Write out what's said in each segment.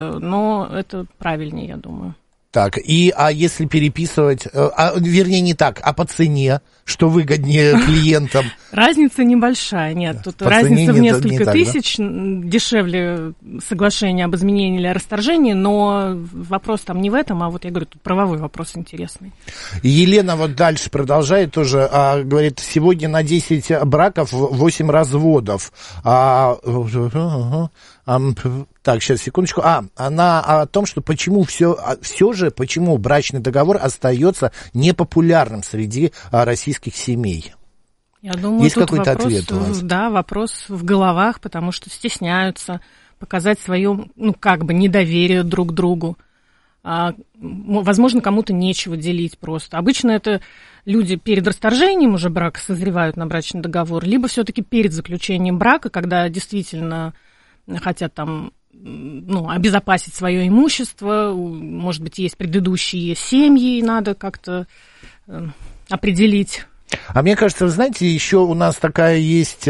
но это правильнее, я думаю. Так, а если переписывать, вернее, не так, а по цене, что выгоднее клиентам? Разница небольшая, нет, тут разница в несколько тысяч, дешевле соглашение об изменении или о расторжении, но вопрос там не в этом, а вот я говорю, тут правовой вопрос интересный. Елена вот дальше продолжает тоже, говорит, сегодня на 10 браков 8 разводов. Так, сейчас, секундочку. Она о том, что почему почему брачный договор остается непопулярным среди российских семей. Я думаю, есть какой-то ответ у вас? Да, вопрос в головах, потому что стесняются показать свое, недоверие друг к другу. Возможно, кому-то нечего делить просто. Обычно это люди перед расторжением уже брака созревают на брачный договор, либо все-таки перед заключением брака, когда действительно хотят там обезопасить свое имущество, может быть, есть предыдущие семьи, и надо как-то определить. А мне кажется, вы знаете, еще у нас такая есть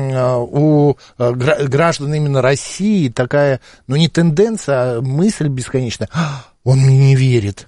у граждан именно России такая, не тенденция, а мысль бесконечная. Он мне не верит.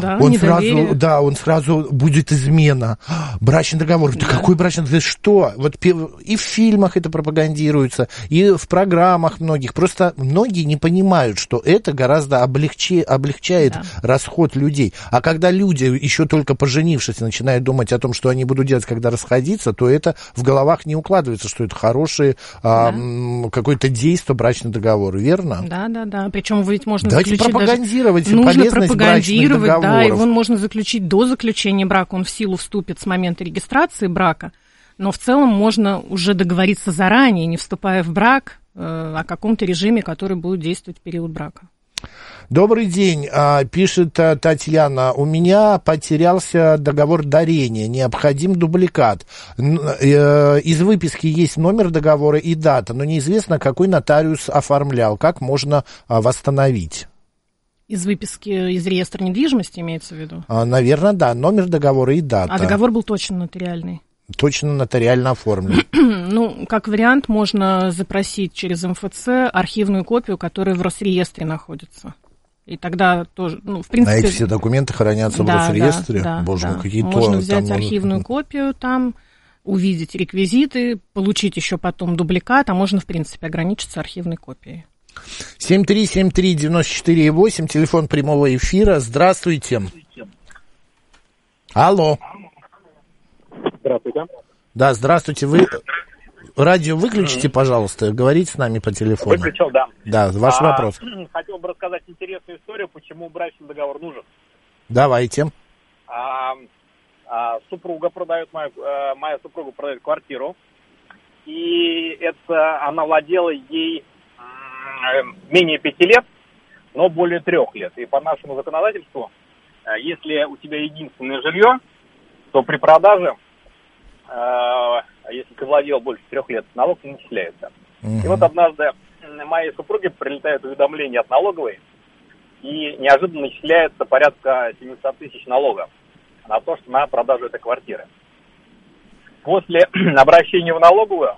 Он сразу будет измена. Брачный договор. Да какой брачный договор? Что? Вот и в фильмах это пропагандируется, и в программах многих. Просто многие не понимают, что это гораздо облегчает расход людей. А когда люди, еще только поженившись, начинают думать о том, что они будут делать, когда расходиться, то это в головах не укладывается, что это хорошее какое-то действие, брачный договор. Верно? Да. Причем ведь можно заключить пропагандировать. Нужно пропагандировать, его можно заключить до заключения брака, он в силу вступит с момента регистрации брака, но в целом можно уже договориться заранее, не вступая в брак, о каком-то режиме, который будет действовать в период брака. Добрый день, пишет Татьяна. У меня потерялся договор дарения, необходим дубликат. Из выписки есть номер договора и дата, но неизвестно, какой нотариус оформлял. Как можно восстановить? Из выписки из реестра недвижимости имеется в виду? Наверное, да. Номер договора и дата. А договор был точно нотариальный? Точно нотариально оформлен. Как вариант, можно запросить через МФЦ архивную копию, которая в Росреестре находится. И тогда тоже, в принципе... А эти все документы хранятся в Росреестре? Боже мой, какие можно взять архивную копию там, увидеть реквизиты, получить еще потом дубликат, а можно, в принципе, ограничиться архивной копией. 7373948, телефон прямого эфира. Здравствуйте. Алло. Здравствуйте. Да, здравствуйте. Вы радио выключите, пожалуйста, говорите с нами по телефону. Выключил, да. Да, ваш вопрос. Хотел бы рассказать интересную историю, почему брачный договор нужен. Давайте. Супруга продает, моя супруга продает квартиру, и это она владела ей менее 5 лет, но более 3 лет. И по нашему законодательству, если у тебя единственное жилье, то при продаже, если ты владел больше 3 лет, налог не начисляется. И вот однажды моей супруге прилетает уведомление от налоговой, и неожиданно начисляется порядка 700 тысяч налога на то, что на продажу этой квартиры. После обращения в налоговую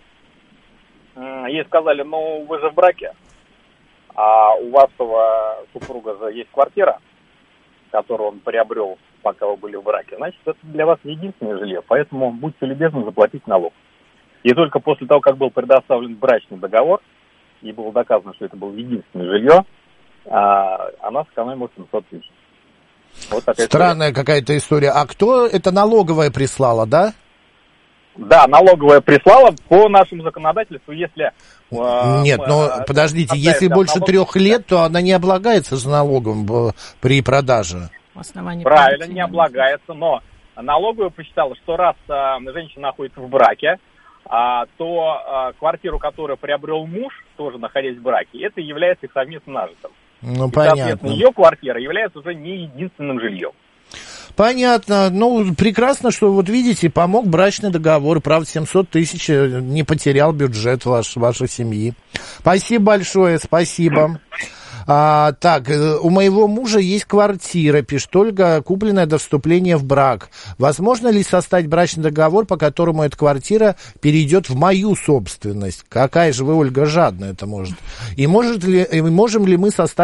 ей сказали, вы же в браке, а у вашего супруга же есть квартира, которую он приобрел, пока вы были в браке. Значит, это для вас единственное жилье, поэтому будьте любезны заплатить налог. И только после того, как был предоставлен брачный договор, и было доказано, что это было единственное жилье, она сэкономила 700 тысяч. Вот такая странная какая-то история. А кто это налоговая прислала, да? Да, налоговая прислала по нашему законодательству, если... Нет, подождите, если больше 3 лет, то она не облагается же налогом при продаже. Правильно, не облагается, но налоговая посчитала, что раз женщина находится в браке, то квартиру, которую приобрел муж, тоже находясь в браке, это является их совместно нажитым. И, понятно. Соответственно, ее квартира является уже не единственным жильем. Понятно. Прекрасно, что, вот видите, помог брачный договор. Правда, 700 тысяч не потерял бюджет вашей семьи. Спасибо большое, спасибо. Так, у моего мужа есть квартира, пишет Ольга, купленная до вступления в брак. Возможно ли составить брачный договор, по которому эта квартира перейдет в мою собственность? Какая же вы, Ольга, жадная это может? И можем ли мы составить